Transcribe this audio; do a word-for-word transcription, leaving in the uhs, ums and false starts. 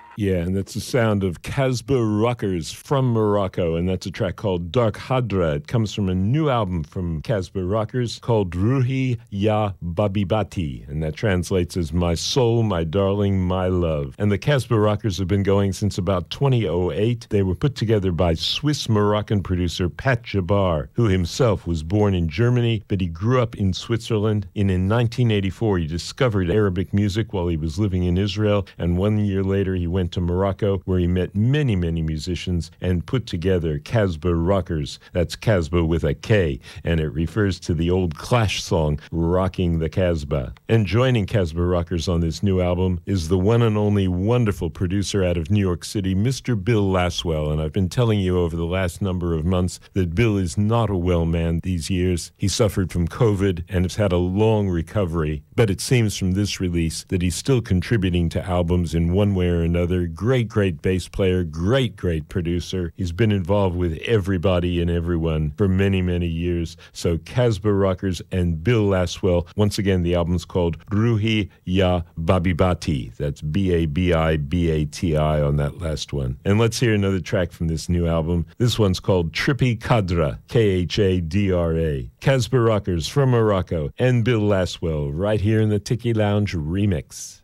Yeah, and that's the sound of Casbah Rockers from Morocco, and that's a track called Dark Hadra. It comes from a new album from Casbah Rockers called Ruhi Ya Babibati, and that translates as My Soul, My Darling, My Love. And the Casbah Rockers have been going since about twenty oh eight. They were put together by Swiss-Moroccan producer Pat Jabbar, who himself was born in Germany, but he grew up in Switzerland. And in nineteen eighty-four, he discovered Arabic music while he was living in Israel, and one year later he went to Morocco, where he met many, many musicians and put together Casbah Rockers. That's Casbah with a K, and it refers to the old Clash song, Rocking the Casbah. And joining Casbah Rockers on this new album is the one and only wonderful producer out of New York City, Mister Bill Laswell. And I've been telling you over the last number of months that Bill is not a well man these years. He suffered from COVID and has had a long recovery, but it seems from this release that he's still contributing to albums in one way or another. Great, great bass player, great, great producer. He's been involved with everybody and everyone for many, many years. So Casbah Rockers and Bill Laswell. Once again, the album's called Ruhi Ya Babibati. That's B A B I B A T I on that last one. And let's hear another track from this new album. This one's called Trippy Kadra, K H A D R A. Casbah Rockers from Morocco and Bill Laswell right here in the Tiki Lounge remix.